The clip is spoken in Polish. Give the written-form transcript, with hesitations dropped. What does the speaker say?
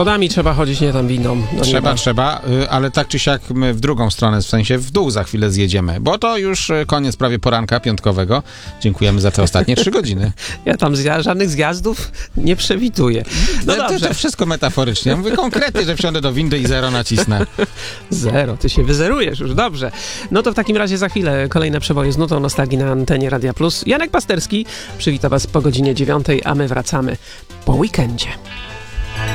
Schodami trzeba chodzić, nie tam windą. Trzeba, ale tak czy siak my w drugą stronę, w sensie w dół za chwilę zjedziemy, bo to już koniec prawie poranka piątkowego. Dziękujemy za te ostatnie 3 godziny. Ja tam żadnych zjazdów nie przewiduję. No dobrze. To wszystko metaforycznie. Ja mówię konkretnie, że wsiądę do windy i 0 nacisnę. 0, ty się wyzerujesz już, dobrze. No to w takim razie za chwilę kolejne przeboje z nutą nostalgii na antenie Radia Plus. Janek Pasterski przywita was po godzinie 9, a my wracamy po weekendzie.